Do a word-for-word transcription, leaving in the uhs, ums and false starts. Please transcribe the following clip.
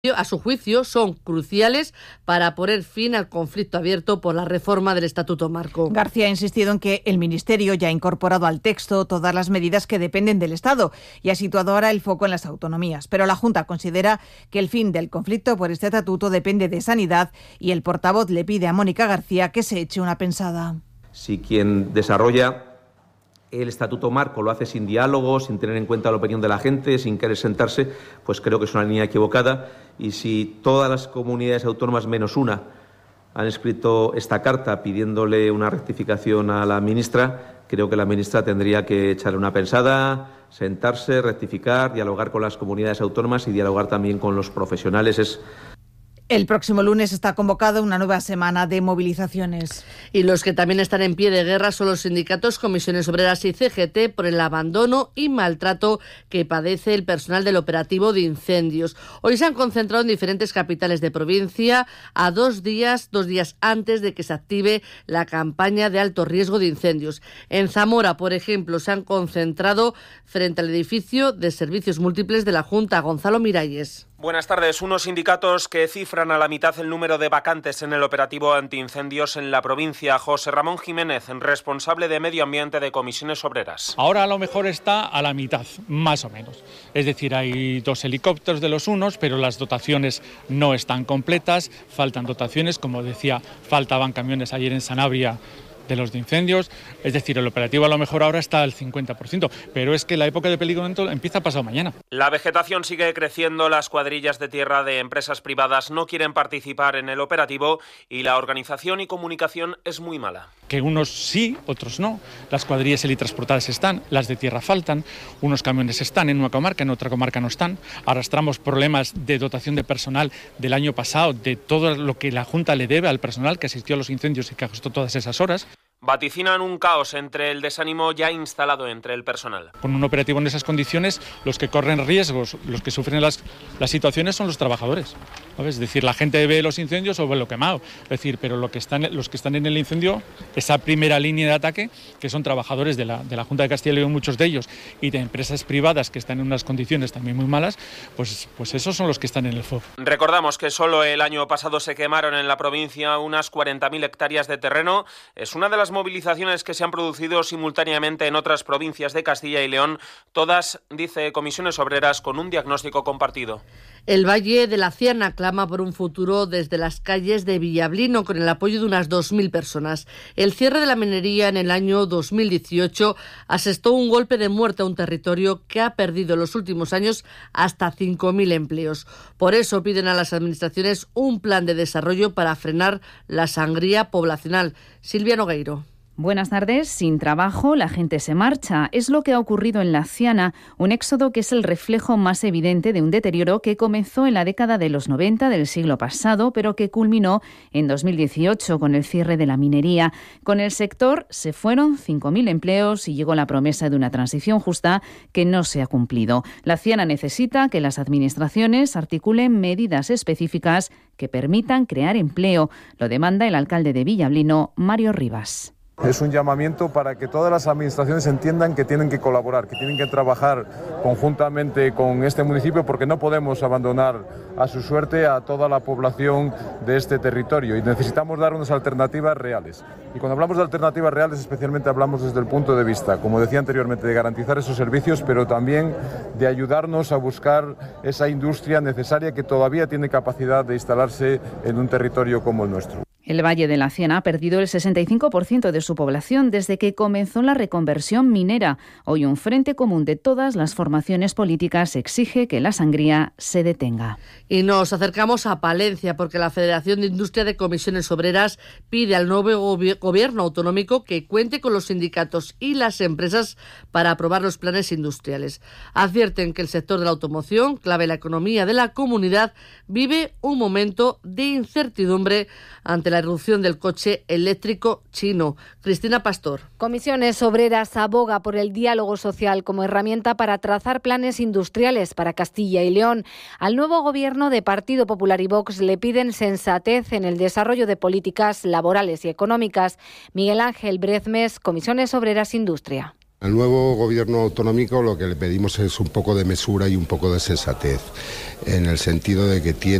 a su juicio, son cruciales para poner fin al conflicto abierto por la reforma del Estatuto Marco. García ha insistido en que el Ministerio ya ha incorporado al texto todas las medidas que dependen del Estado y ha situado ahora el foco en las autonomías. Pero la Junta considera que el fin del conflicto por este estatuto depende de Sanidad y el portavoz le pide a Mónica García que se eche una pensada. Si quien desarrolla el Estatuto Marco lo hace sin diálogo, sin tener en cuenta la opinión de la gente, sin querer sentarse, pues creo que es una línea equivocada. Y si todas las comunidades autónomas menos una han escrito esta carta pidiéndole una rectificación a la ministra, creo que la ministra tendría que echarle una pensada, sentarse, rectificar, dialogar con las comunidades autónomas y dialogar también con los profesionales. Es El próximo lunes está convocada una nueva semana de movilizaciones. Y los que también están en pie de guerra son los sindicatos Comisiones Obreras y C G T por el abandono y maltrato que padece el personal del operativo de incendios. Hoy se han concentrado en diferentes capitales de provincia a dos días, dos días antes de que se active la campaña de alto riesgo de incendios. En Zamora, por ejemplo, se han concentrado frente al edificio de servicios múltiples de la Junta. Gonzalo Miralles. Buenas tardes. Unos sindicatos que cifran a la mitad el número de vacantes en el operativo antiincendios en la provincia. José Ramón Jiménez, responsable de Medio Ambiente de Comisiones Obreras. Ahora a lo mejor está a la mitad, más o menos. Es decir, hay dos helicópteros de los unos, pero las dotaciones no están completas. Faltan dotaciones, como decía, faltaban camiones ayer en Sanabria de los de incendios, es decir, el operativo a lo mejor ahora está al cincuenta por ciento, pero es que la época de peligro empieza pasado mañana. La vegetación sigue creciendo, las cuadrillas de tierra de empresas privadas no quieren participar en el operativo y la organización y comunicación es muy mala. Que unos sí, otros no. Las cuadrillas helitransportadas están, las de tierra faltan, unos camiones están en una comarca, en otra comarca no están. Arrastramos problemas de dotación de personal del año pasado, de todo lo que la Junta le debe al personal que asistió a los incendios y que ajustó todas esas horas. Vaticinan un caos entre el desánimo ya instalado entre el personal. Con un operativo en esas condiciones, los que corren riesgos, los que sufren las, las situaciones son los trabajadores. ¿Sabes? Es decir, la gente ve los incendios o ve lo quemado. Es decir, pero lo que están, los que están en el incendio, esa primera línea de ataque, que son trabajadores de la, de la Junta de Castilla y León, muchos de ellos, y de empresas privadas que están en unas condiciones también muy malas, pues, pues esos son los que están en el fuego. Recordamos que solo el año pasado se quemaron en la provincia unas cuarenta mil hectáreas de terreno. Es una de las movilizaciones que se han producido simultáneamente en otras provincias de Castilla y León, todas, dice Comisiones Obreras, con un diagnóstico compartido. El Valle de la Ciana clama por un futuro desde las calles de Villablino con el apoyo de unas dos mil personas. El cierre de la minería en el año dos mil dieciocho asestó un golpe de muerte a un territorio que ha perdido en los últimos años hasta cinco mil empleos. Por eso piden a las administraciones un plan de desarrollo para frenar la sangría poblacional. Silvia Nogueiro. Buenas tardes. Sin trabajo, la gente se marcha. Es lo que ha ocurrido en La Ciana, un éxodo que es el reflejo más evidente de un deterioro que comenzó en la década de los noventa del siglo pasado, pero que culminó en dos mil dieciocho con el cierre de la minería. Con el sector se fueron cinco mil empleos y llegó la promesa de una transición justa que no se ha cumplido. La Ciana necesita que las administraciones articulen medidas específicas que permitan crear empleo. Lo demanda el alcalde de Villablino, Mario Rivas. Es un llamamiento para que todas las administraciones entiendan que tienen que colaborar, que tienen que trabajar conjuntamente con este municipio, porque no podemos abandonar a su suerte a toda la población de este territorio y necesitamos dar unas alternativas reales. Y cuando hablamos de alternativas reales, especialmente hablamos desde el punto de vista, como decía anteriormente, de garantizar esos servicios, pero también de ayudarnos a buscar esa industria necesaria que todavía tiene capacidad de instalarse en un territorio como el nuestro. El Valle de la Ciana ha perdido el sesenta y cinco por ciento de su población desde que comenzó la reconversión minera. Hoy un frente común de todas las formaciones políticas exige que la sangría se detenga. Y nos acercamos a Palencia porque la Federación de Industria de Comisiones Obreras pide al nuevo gobi- gobierno autonómico que cuente con los sindicatos y las empresas para aprobar los planes industriales. Advierten que el sector de la automoción, clave la economía de la comunidad, vive un momento de incertidumbre ante la irrupción del coche eléctrico chino. Cristina Pastor. Comisiones Obreras aboga por el diálogo social como herramienta para trazar planes industriales para Castilla y León. Al nuevo gobierno de Partido Popular y Vox le piden sensatez en el desarrollo de políticas laborales y económicas. Miguel Ángel Brezmes, Comisiones Obreras Industria. Al nuevo gobierno autonómico lo que le pedimos es un poco de mesura y un poco de sensatez, en el sentido de que tiene